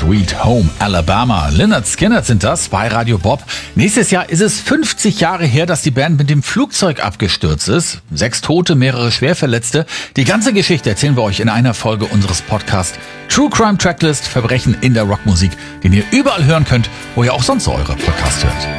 Sweet Home Alabama. Lynyrd Skynyrd sind das bei Radio Bob. Nächstes Jahr ist es 50 Jahre her, dass die Band mit dem Flugzeug abgestürzt ist. 6 Tote, mehrere Schwerverletzte. Die ganze Geschichte erzählen wir euch in einer Folge unseres Podcasts True Crime Tracklist, Verbrechen in der Rockmusik, den ihr überall hören könnt, wo ihr auch sonst eure Podcasts hört.